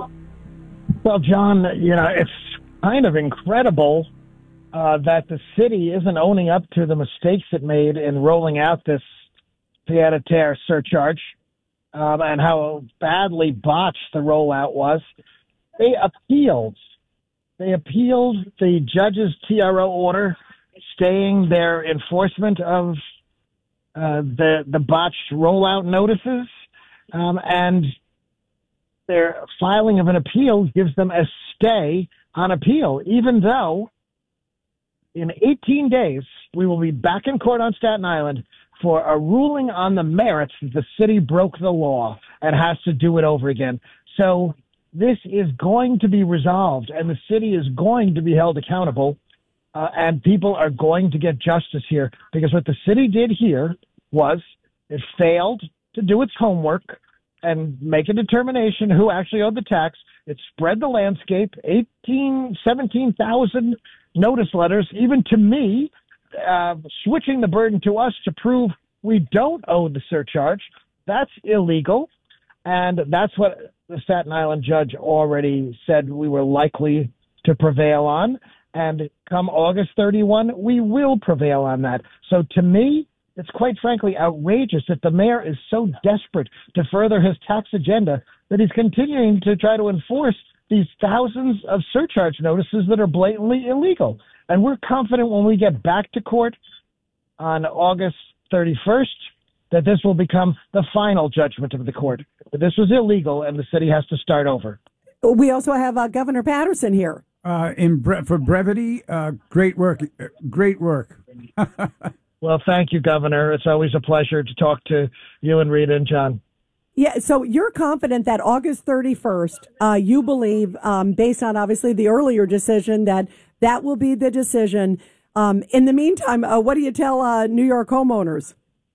Well, John, you know, it's kind of incredible uh, that the city isn't owning up to the mistakes it made in rolling out this pied-à-terre surcharge um, and how badly botched the rollout was. They appealed. They appealed the judge's T R O order staying their enforcement of uh, the the botched rollout notices, um, and their filing of an appeal gives them a stay on appeal, even though in eighteen days we will be back in court on Staten Island for a ruling on the merits that the city broke the law and has to do it over again. So this is going to be resolved, and the city is going to be held accountable. Uh, and people are going to get justice here, because what the city did here was it failed to do its homework and make a determination who actually owed the tax. It spread the landscape, eighteen, seventeen thousand notice letters, even to me, uh, switching the burden to us to prove we don't owe the surcharge. That's illegal. And that's what the Staten Island judge already said we were likely to prevail on. And come August thirty-first, we will prevail on that. So to me, it's quite frankly outrageous that the mayor is so desperate to further his tax agenda that he's continuing to try to enforce these thousands of surcharge notices that are blatantly illegal. And we're confident when we get back to court on August thirty-first that this will become the final judgment of the court. This was illegal, and the city has to start over. We also have uh, Governor Patterson here. Uh, in bre- for brevity, uh, great work, uh, great work. Well, thank you, Governor. It's always a pleasure to talk to you and Rita and John. Yeah, so you're confident that August thirty-first, uh, you believe, um, based on obviously the earlier decision, that that will be the decision. Um, in the meantime, uh, what do you tell uh, New York homeowners?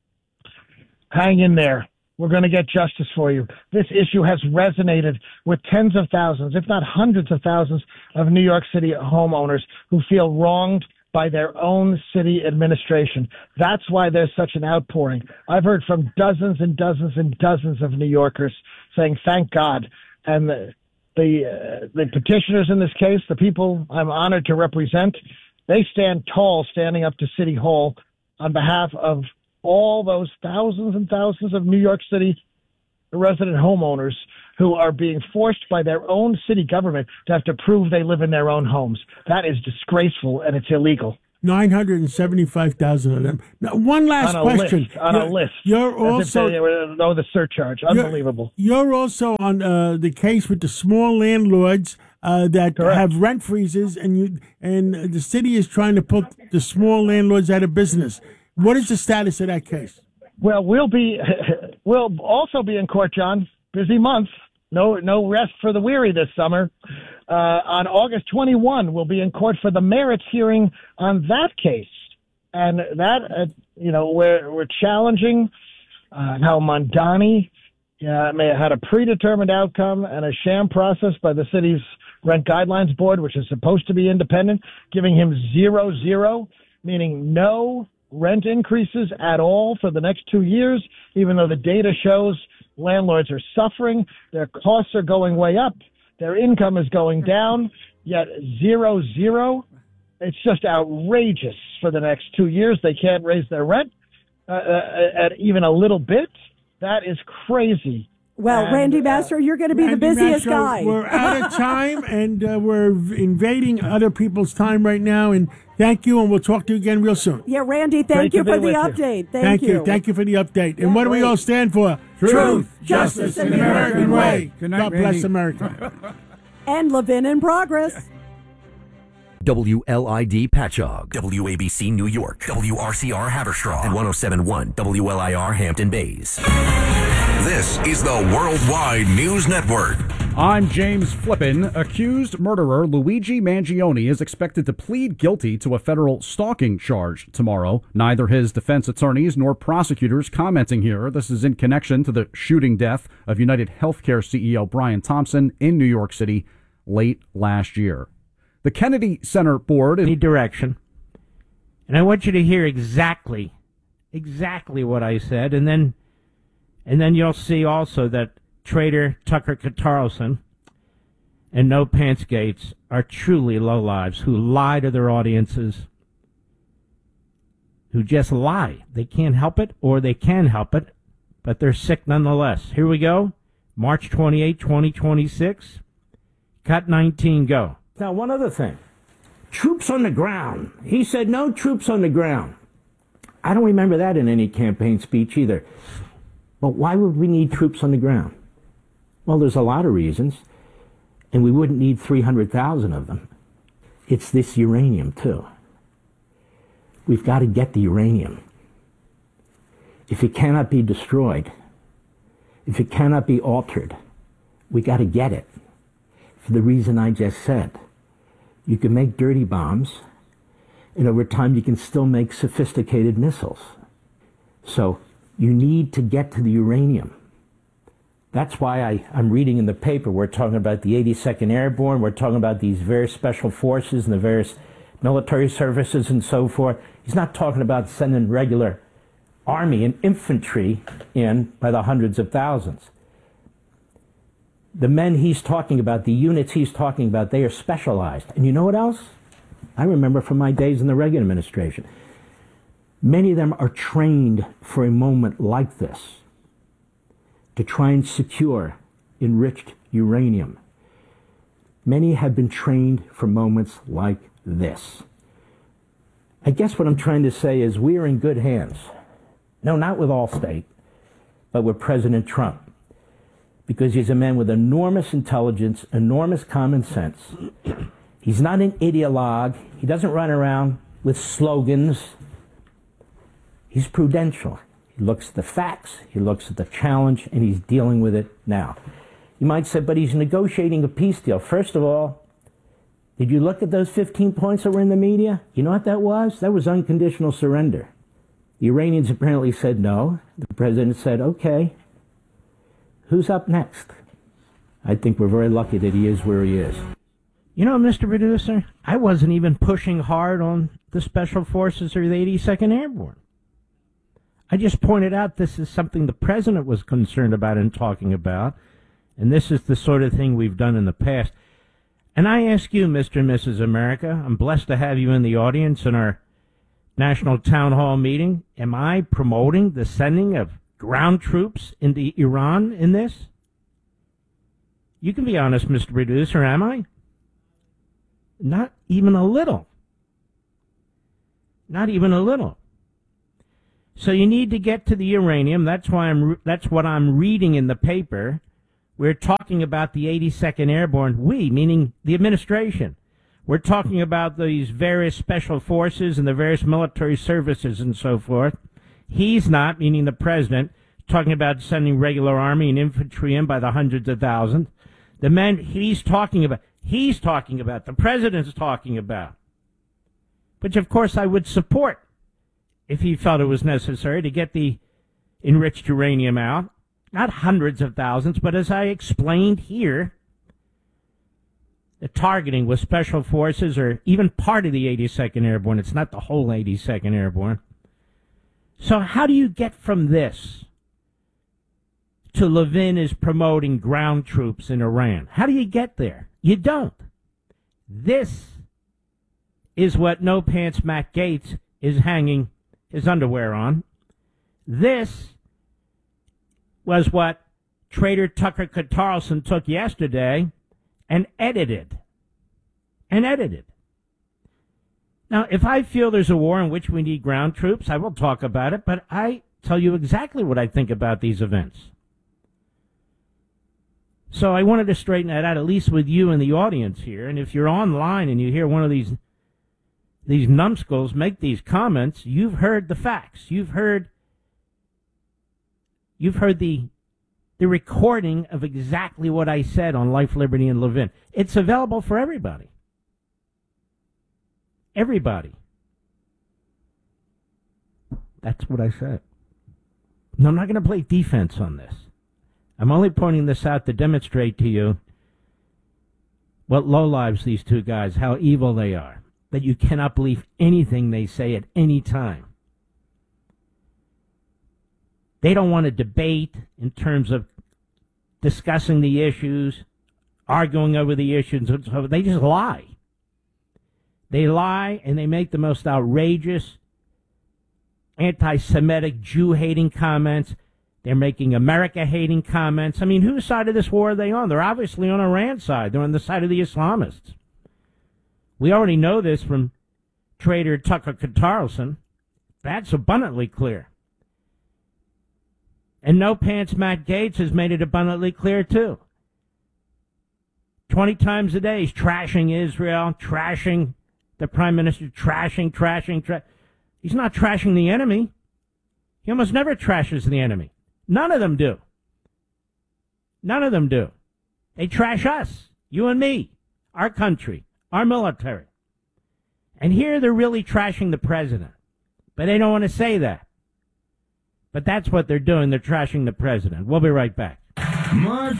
Hang in there. We're going to get justice for you. This issue has resonated with tens of thousands, if not hundreds of thousands, of New York City homeowners who feel wronged by their own city administration. That's why there's such an outpouring. I've heard from dozens and dozens and dozens of New Yorkers saying, thank God. And the the, uh, the petitioners in this case, the people I'm honored to represent, they stand tall standing up to City Hall on behalf of all those thousands and thousands of New York City resident homeowners who are being forced by their own city government to have to prove they live in their own homes. That is disgraceful, and it's illegal. nine hundred seventy-five thousand of them. Now, one last on a question. List, on you're, a list. You're As if also... they know the surcharge. Unbelievable. You're, you're also on uh, the case with the small landlords uh, that Correct. have rent freezes, and you and the city is trying to put the small landlords out of business. What is the status of that case? Well, we'll be we'll also be in court, John. Busy month. No no rest for the weary this summer. Uh, on August twenty-first, we'll be in court for the merits hearing on that case, and that uh, you know we're we're challenging uh, how Mondani uh, may have had a predetermined outcome and a sham process by the city's rent guidelines board, which is supposed to be independent, giving him zero zero, meaning no rent increases at all for the next two years, even though the data shows landlords are suffering, their costs are going way up, their income is going down, yet zero, zero. It's just outrageous for the next two years. They can't raise their rent uh, uh, at even a little bit. That is crazy. Well, And, Randy uh, Master, you're going to be Randy the busiest Mastro, guy. We're out of time, and uh, we're invading other people's time right now. And thank you, and we'll talk to you again real soon. Yeah, Randy, thank Great you to for be the with you. update. Thank, Thank you. Thank you for the update. And what do we all stand for? Truth, justice, and the American way. Good night, God bless Randy. America. And Levin in progress. W L I D Patchogue, W A B C New York, W R C R Haverstraw, and one oh seven point one W L I R Hampton Bays. This is the Worldwide News Network. I'm James Flippin. Accused murderer Luigi Mangione is expected to plead guilty to a federal stalking charge tomorrow. Neither his defense attorneys nor prosecutors commenting here. This is in connection to the shooting death of United Healthcare C E O Brian Thompson in New York City late last year. The Kennedy Center Board Any direction. And I want you to hear exactly, exactly what I said, and then and then you'll see also that traitor Tucker Carlson and No Pants Gates are truly lowlives who lie to their audiences, who just lie. They can't help it, or they can help it, but they're sick nonetheless. Here we go. March twenty-eighth, twenty twenty-six. Cut nineteen, go. Now, one other thing. Troops on the ground. He said no troops on the ground. I don't remember that in any campaign speech either. But why would we need troops on the ground? Well, there's a lot of reasons, and we wouldn't need three hundred thousand of them. It's this uranium, too. We've got to get the uranium. If it cannot be destroyed, if it cannot be altered, we got to get it. For the reason I just said. You can make dirty bombs, and over time you can still make sophisticated missiles. So you need to get to the uranium. That's why I, I'm reading in the paper, we're talking about the eighty-second Airborne, we're talking about these various special forces and the various military services and so forth. He's not talking about sending regular army and infantry in by the hundreds of thousands. The men he's talking about, the units he's talking about, they are specialized. And you know what else? I remember from my days in the Reagan administration. Many of them are trained for a moment like this, to try and secure enriched uranium. Many have been trained for moments like this. I guess what I'm trying to say is we are in good hands. No, not with Allstate, but with President Trump. Because he's a man with enormous intelligence, enormous common sense. He's not an ideologue. He doesn't run around with slogans. He's prudential. He looks at the facts, he looks at the challenge, and he's dealing with it now. You might say, but he's negotiating a peace deal. First of all, Did you look at those fifteen points that were in the media? You know what that was? That was unconditional surrender. The Iranians apparently said no. The president said, okay, who's up next? I think we're very lucky that he is where he is. You know, Mister Producer, I wasn't even pushing hard on the Special Forces or the eighty-second Airborne. I just pointed out this is something the president was concerned about and talking about, and this is the sort of thing we've done in the past. And I ask you, Mister and Missus America, I'm blessed to have you in the audience in our National Town Hall meeting. Am I promoting the sending of ground troops into Iran in this? You can be honest, Mister Producer, am I? Not even a little. Not even a little. So you need to get to the uranium. That's why I'm. That's what I'm reading in the paper. We're talking about the eighty-second Airborne. We, meaning the administration. We're talking about these various special forces and the various military services and so forth. He's not, meaning the president, talking about sending regular army and infantry in by the hundreds of thousands. The men he's talking about, he's talking about, the president's talking about. Which, of course, I would support if he felt it was necessary to get the enriched uranium out. Not hundreds of thousands, but as I explained here, the targeting with special forces or even part of the eighty-second Airborne. It's not the whole eighty-second Airborne. So how do you get from this to Levin is promoting ground troops in Iran? How do you get there? You don't. This is what No Pants Matt Gaetz is hanging his underwear on. This was what Trader Tucker Carlson took yesterday and edited. And edited. Now, if I feel there's a war in which we need ground troops, I will talk about it, but I tell you exactly what I think about these events. So I wanted to straighten that out, at least with you in the audience here. And if you're online and you hear one of these these numbskulls make these comments, you've heard the facts. You've heard you've heard the the recording of exactly what I said on Life, Liberty, and Levin. It's available for everybody. Everybody. That's what I said. No, I'm not going to play defense on this. I'm only pointing this out to demonstrate to you what lowlives these two guys, how evil they are, that you cannot believe anything they say at any time. They don't want to debate in terms of discussing the issues, arguing over the issues. They just lie. They lie and they make the most outrageous anti-Semitic, Jew-hating comments. They're making America-hating comments. I mean, whose side of this war are they on? They're obviously on Iran's side. They're on the side of the Islamists. We already know this from Trader Tucker Carlson. That's abundantly clear. And No Pants Matt Gaetz has made it abundantly clear, too. Twenty times a day he's trashing Israel, trashing the Prime Minister, trashing, trashing, trashing. He's not trashing the enemy. He almost never trashes the enemy. None of them do. None of them do. They trash us, you and me, our country, our military. And here they're really trashing the president. But they don't want to say that. But that's what they're doing. They're trashing the president. We'll be right back. Mark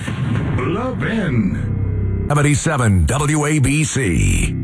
Levin. seventy-seven W A B C.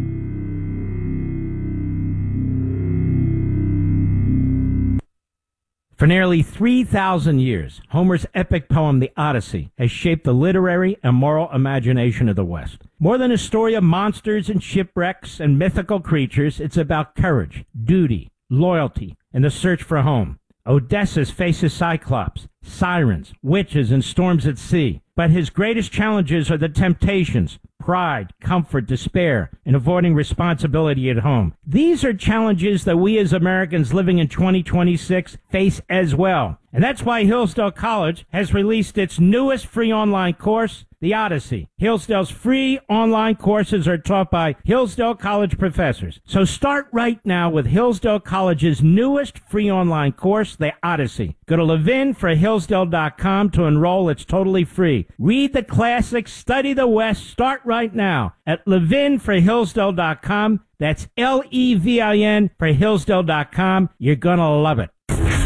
For nearly three thousand years, Homer's epic poem, The Odyssey, has shaped the literary and moral imagination of the West. More than a story of monsters and shipwrecks and mythical creatures, it's about courage, duty, loyalty, and the search for home. Odysseus faces Cyclops, sirens, witches, and storms at sea. But his greatest challenges are the temptations, pride, comfort, despair, and avoiding responsibility at home. These are challenges that we as Americans living in twenty twenty-six face as well. And that's why Hillsdale College has released its newest free online course, The Odyssey. Hillsdale's free online courses are taught by Hillsdale College professors. So start right now with Hillsdale College's newest free online course, The Odyssey. Go to levin for hillsdale dot com to enroll. It's totally free. Read the classics, study the West. Start right now at levin for hillsdale dot com. That's L E V I N for hillsdale dot com. You're going to love it.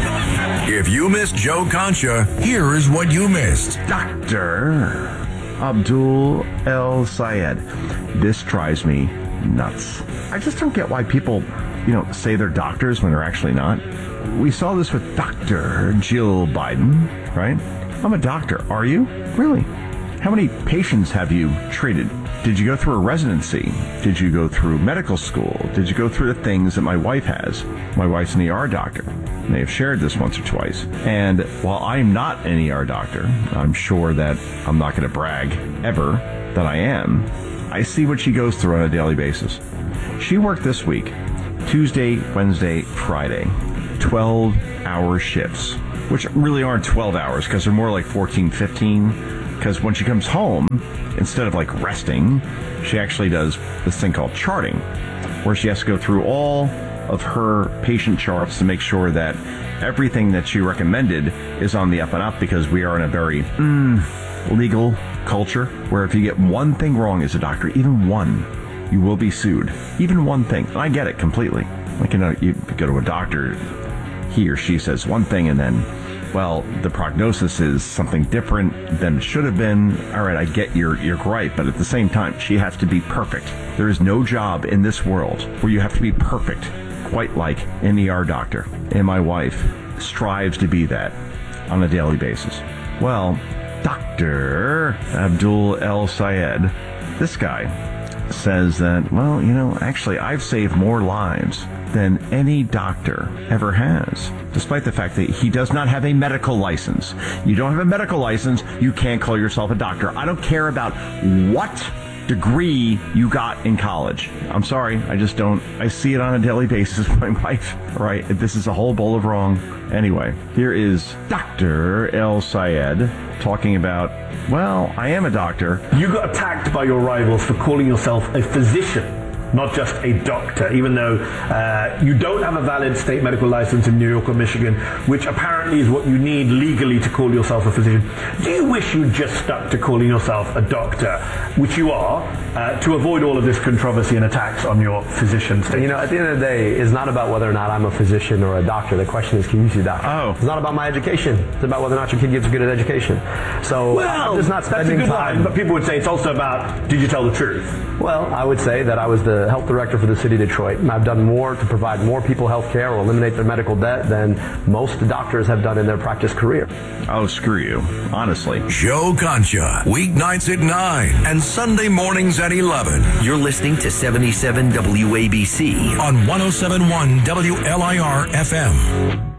If you missed Joe Concha, here is what you missed. Doctor Abdul El Sayed. This drives me nuts. I just don't get why people, you know, say they're doctors when they're actually not. We saw this with Doctor Jill Biden, right? I'm a doctor. Are you? Really? How many patients have you treated? Did you go through a residency? Did you go through medical school? Did you go through the things that my wife has? My wife's an E R doctor. They have shared this once or twice. And while I'm not an E R doctor, I'm sure that I'm not going to brag ever that I am. I see what she goes through on a daily basis. She worked this week, Tuesday, Wednesday, Friday, twelve-hour shifts, which really aren't twelve hours because they're more like fourteen, fifteen. Because when she comes home, instead of like resting, she actually does this thing called charting, where she has to go through all of her patient charts to make sure that everything that she recommended is on the up and up, because we are in a very mm, legal culture where if you get one thing wrong as a doctor, even one, you will be sued. Even one thing. And I get it completely. Like, you know, you go to a doctor, he or she says one thing and then, well, the prognosis is something different than it should have been. All right, I get your, your gripe, but at the same time, she has to be perfect. There is no job in this world where you have to be perfect, quite like an E R doctor. And my wife strives to be that on a daily basis. Well, Doctor Abdul El Sayed, this guy says that, well, you know, actually, I've saved more lives than any doctor ever has, despite the fact that he does not have a medical license. You don't have a medical license, you can't call yourself a doctor. I don't care about what degree you got in college. I'm sorry, I just don't. I see it on a daily basis with my wife. All right, this is a whole bowl of wrong. Anyway, here is Doctor El Sayed talking about, well, I am a doctor. You got attacked by your rivals for calling yourself a physician, not just a doctor, even though uh, you don't have a valid state medical license in New York or Michigan, which apparently is what you need legally to call yourself a physician. Do you wish you'd just stuck to calling yourself a doctor, which you are, uh, to avoid all of this controversy and attacks on your physician status? You know, at the end of the day, it's not about whether or not I'm a physician or a doctor. The question is, can you see that? Oh. It's not about my education. It's about whether or not your kid gets a good education. So well, I'm just not spending that's a good time. line, but people would say it's also about, did you tell the truth? Well, I would say that I was the health director for the city of Detroit, and I've done more to provide more people health care or eliminate their medical debt than most doctors have done in their practice career. Oh, screw you. Honestly. Joe Concha, weeknights at nine and Sunday mornings at eleven. You're listening to seventy-seven W A B C on one oh seven point one W L I R F M.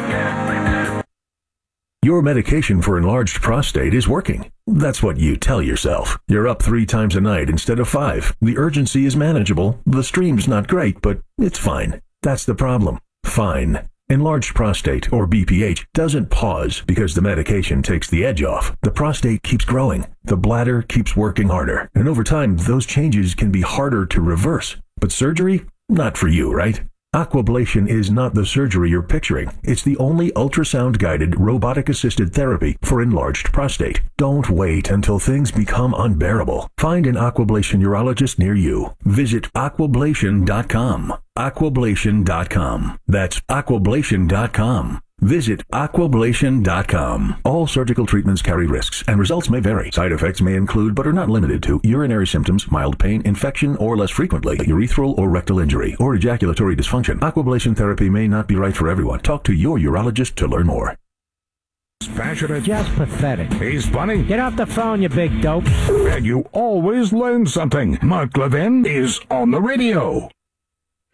Your medication for enlarged prostate is working. That's what you tell yourself. You're up three times a night instead of five. The urgency is manageable. The stream's not great, but it's fine. That's the problem. Fine. Enlarged prostate, or B P H, doesn't pause because the medication takes the edge off. The prostate keeps growing. The bladder keeps working harder. And over time, those changes can be harder to reverse. But surgery? Not for you, right? Aquablation is not the surgery you're picturing. It's the only ultrasound-guided, robotic-assisted therapy for enlarged prostate. Don't wait until things become unbearable. Find an Aquablation urologist near you. Visit aquablation dot com. aquablation dot com. That's aquablation dot com. Visit aquablation dot com. All surgical treatments carry risks, and results may vary. Side effects may include, but are not limited to, urinary symptoms, mild pain, infection, or less frequently, urethral or rectal injury, or ejaculatory dysfunction. Aquablation therapy may not be right for everyone. Talk to your urologist to learn more. Passionate. Just pathetic. He's funny. Get off the phone, you big dope. And you always learn something. Mark Levin is on the radio.